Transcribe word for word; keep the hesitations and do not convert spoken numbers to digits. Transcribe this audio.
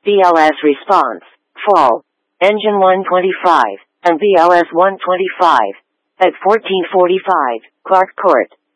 B L S response, fall, engine one twenty-five, and B L S one twenty-five. At fourteen forty-five, Clark Court.